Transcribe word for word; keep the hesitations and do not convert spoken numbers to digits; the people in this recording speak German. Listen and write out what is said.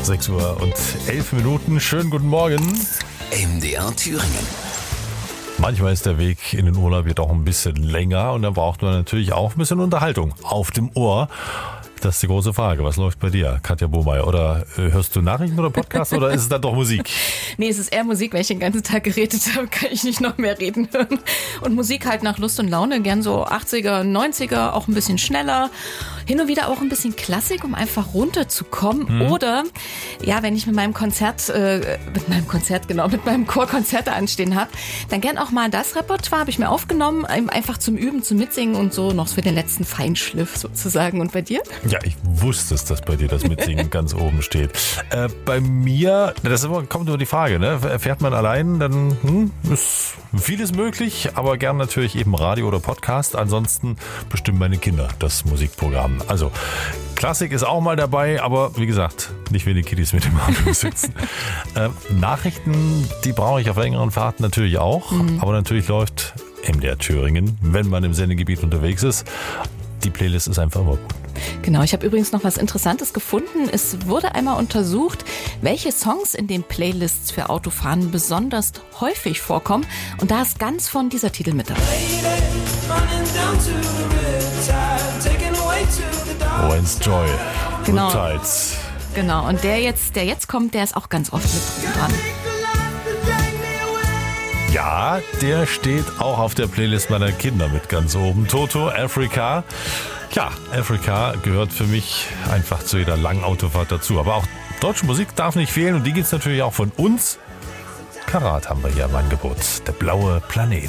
sechs Uhr und elf Minuten. Schönen guten Morgen. M D R Thüringen. Manchmal ist der Weg in den Urlaub wird auch ein bisschen länger und dann braucht man natürlich auch ein bisschen Unterhaltung auf dem Ohr. Das ist die große Frage. Was läuft bei dir, Katja Bohmeier? Oder äh, hörst du Nachrichten oder Podcasts oder ist es dann doch Musik? Nee, es ist eher Musik, weil ich den ganzen Tag geredet habe, kann ich nicht noch mehr reden hören. Und Musik halt nach Lust und Laune, gern so achtziger, neunziger, auch ein bisschen schneller. Hin und wieder auch ein bisschen Klassik, um einfach runterzukommen. Mhm. Oder, ja, wenn ich mit meinem Konzert, äh, mit meinem Konzert, genau, mit meinem Chor Konzerte anstehen habe, dann gern auch mal das Repertoire habe ich mir aufgenommen, einfach zum Üben, zum Mitsingen und so noch für den letzten Feinschliff sozusagen. Und bei dir? Ja, ich wusste es, dass bei dir das Mitsingen ganz oben steht. Äh, bei mir, das ist immer, kommt nur die Frage, ne? Fährt man allein, dann hm, ist vieles möglich, aber gern natürlich eben Radio oder Podcast. Ansonsten bestimmen meine Kinder das Musikprogramm. Also Klassik ist auch mal dabei, aber wie gesagt, nicht wenn die Kiddies mit dem Auto sitzen. äh, Nachrichten, die brauche ich auf längeren Fahrten natürlich auch, mhm. aber natürlich läuft M D R Thüringen, wenn man im Sendegebiet unterwegs ist. Die Playlist ist einfach immer gut. Genau, ich habe übrigens noch was Interessantes gefunden. Es wurde einmal untersucht, welche Songs in den Playlists für Autofahren besonders häufig vorkommen. Und da ist ganz von dieser Titel mit dabei. Wayne's Joy, genau. Riptides. Genau, und der jetzt, der jetzt kommt, der ist auch ganz oft mit dran. Ja, der steht auch auf der Playlist meiner Kinder mit ganz oben. Toto, Africa. Ja, Africa gehört für mich einfach zu jeder langen Autofahrt dazu. Aber auch deutsche Musik darf nicht fehlen und die gibt es natürlich auch von uns. Karat haben wir hier im Angebot. Der blaue Planet.